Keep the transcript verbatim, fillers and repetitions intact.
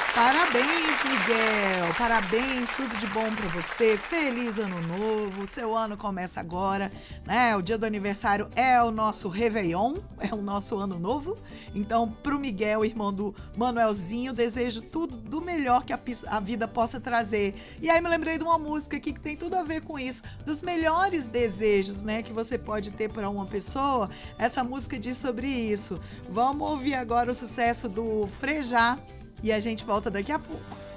Parabéns, Miguel. Parabéns, tudo de bom pra você. Feliz ano novo. Seu ano começa agora, né? O dia do aniversário é o nosso Réveillon, é o nosso ano novo. Então, pro Miguel, irmão do Manuelzinho, desejo tudo do melhor que a, a vida possa trazer. E aí me lembrei de uma música aqui que tem tudo a ver com isso, dos melhores desejos, né, que você pode ter para uma pessoa. Essa música diz sobre isso. Vamos ouvir agora o sucesso do Frejá. E a gente volta daqui a pouco.